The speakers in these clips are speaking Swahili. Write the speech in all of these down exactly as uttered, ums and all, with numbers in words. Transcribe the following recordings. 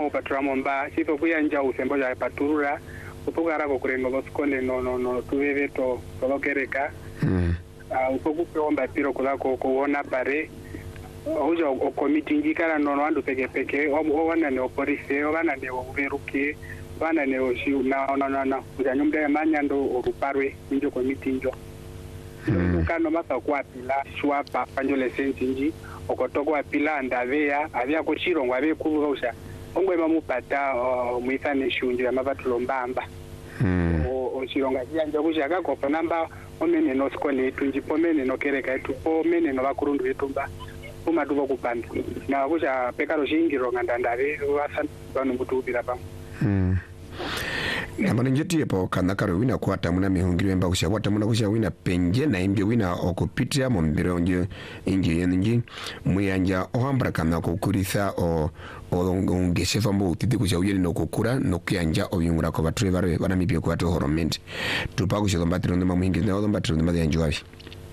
upatura momba chito kuyanja usembo ya paturura upogara ko kurengo loskole no no no tuweve to tolokereka mm uh, upokupeomba piro kula ko kuona pare ujo komiti njikara no andu peke peke o wana ne opolice o wana ne uveruke wana ne oshi na na na na uzanyumbe manyando oruparwe injo komiti njo mm kano masa kwa pila shwapa panjole sentinji okotoko apila ndavea avya kuchirongwa ave kuvugausha ongwe mamupata uh, muisane shunju ya mabatulo mbamba mm o chironga chanja kusha akakopa namba omene no skole etu njipo mene no kereka etu po mene no bakurundu etumba umatuko kupanda na kusha pekaro shingiro ngandandare wasan banu mutubira pam mm Namana njeti po kana karo wina kwata muna mihungiri mba kusha kwata muna kusha wina penje na imbyo wina okupitria mombiro nje inje yenji muyanja ohambra kana kukurisa o olongeshe fambo utiti kusha uyeli no kukura no kuyanja oyungura ko batri bare bana mibye kwata horomenti tupa kusha mbatiro ndema muhingiri na mbatiro ndema yanju wapi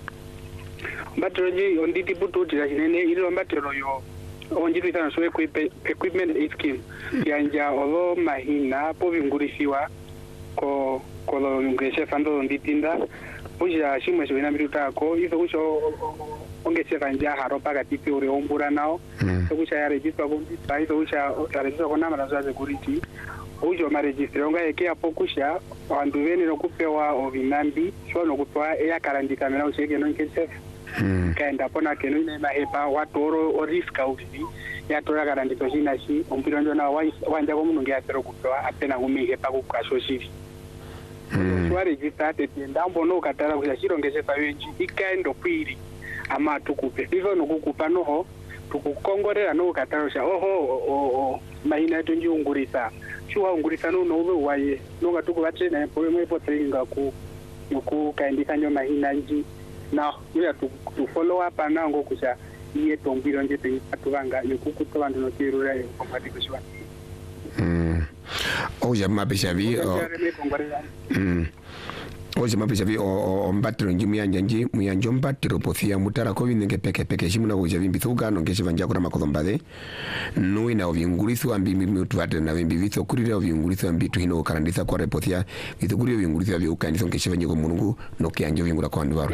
mbatiro nji onditi butu tira chinene ilo mbatiro yo onjitu itana so equipment scheme yanja olo mahina po vingurisiwa ko ko lo ngeshe fando nditinda uja shimwe so ina miruta ko izo kucho ongese kanja haro paka tipi uri ombura nao so kucha ya register ko ndita izo kucha register ko namara za security ujo ma register onga yake apo kusha wandu veni no kupewa ovinambi so no kupewa ya karandika mena ucheke no nkese mm kaenda pona kenu ina mahepa watu oro o risk auzi ya tora karandiko shina shi ompiro njo na wanja ko munhu ngiatero kupewa apena ngumihepa ku kashoshiri mm swari jistate ndambo no katara kuya chirongeshe pawenji ikaendo kwiri ama tukupe ivo nokukupa noho tukukongorera no katara sha oho o o mahina tunjungurisa chuwa ungurisa no no waye no ngatuko batrena poemwe potringa ku ku kaindika nyo mahina nji na uya tu, tu follow up anango kusha iye tombiro nje atuvanga yokukuto bantu no tirura yo kompati kushwa mm oja mabesha vi o mm oja mabesha vi o mbatiro nji muyanja nji muyanjo mbatiro pothia mutara ko vinenge peke peke shimuna kuja vimbithuka no ngeshe vanja kura makodombade no ina ovingulithu ambi mimutu ate na vimbi vitho kurire ovingulithu ambi tu hino karandisa kwa repothia vithukurio ovingulithu avyo ukandisa ngeshe vanje ko munungu no kianjo vingula kwa ndwaro.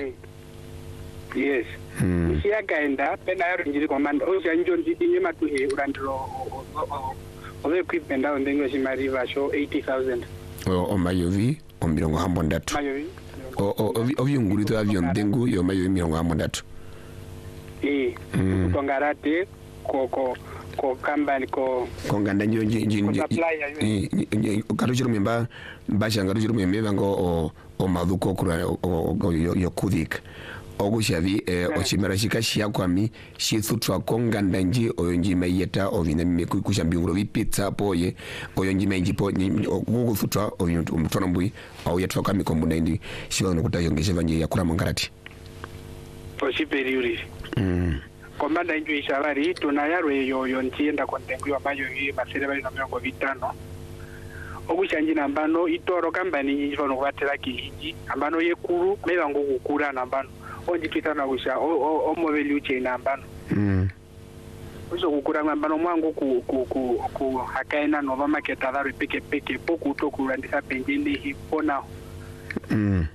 Yes. Mm. Isi yakaenda pena yaro njiri komanda oja njo nditi nyema tuhe urandiro o equipment awo ndengo shimari vasho eighty thousand o o mayovi o mirongo hambo ndatu mayovi o o ovyungulito avyo ndengo yo mayovi mirongo hambo ndatu eh mm. kutongarate ko ko ko kambani ko konganda njo nji karuchiro memba basha ngaruchiro memba ngo o o maduko kura yo kudika ogushavi eh, ochimera shikashia kwami shithutwa konganda nji oyonji mayeta ovina mimeku kushambinguro vipitsa poye oyonji menji po guguthutwa oyuntu mtwana mbui au yatwa mikombo ndi shiwa nokutayo ngeshe vanje yakura mangarati osiperiuri mm komanda njo ishabari tunayarwe yo yo ntienda kontenguwa mayo yi masere bali na miongo vitano ogushanji nambano itoro kambani nyinji vano kuvatela kihinji ambano yekuru meba ngukukura nambano onji kitana gusha o o omobeli uche nambano mm uzo kukura nambano mwangu ku ku ku, ku hakaina nova market adaro peke peke poku utoku randisa penjende hipona mm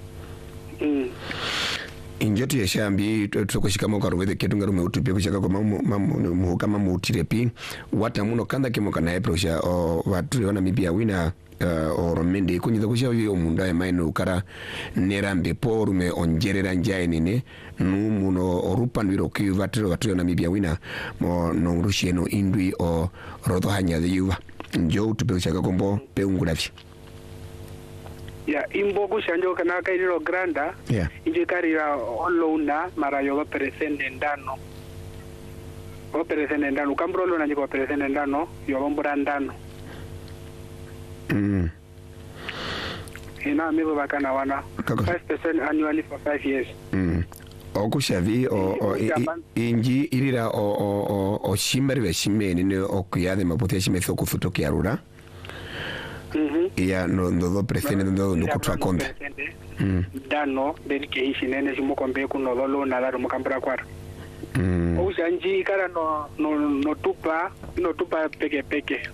mm injoti yeshambi tukoshika moka ruwede ketunga rume utupia kushaka kwa mamu mamu kama mutirepi wata muno kanda kemoka na eprosha o watu wana mibia wina uh, oromende kunyiza kusha yo munda ya maino ukara nerambe porume onjerera njae nene nu muno orupa nwiro ki watu watu wana mibia wina mo nongrushie no indui o roto hanya de yuva njo utupia kushaka kombo pe ungulafi ya imbo kushanjo kana kairiro granda yeah inje karira olona mara yo presente ndano o presente ndano kambro lona njiko presente ndano yo lombra ndano mm ina mibo bakana wana five percent annually for five years mm okushavi o o inji irira o o o shimari ve shimene ne okuyade mapote shimetho kufutokia rura mhm ya no ndo presente ndo nukutwa kombe mm dano delike ishinene shimokombe kuno lolo na laro mukambra kwara mm ushanji kara no no no tupa no tupa peke peke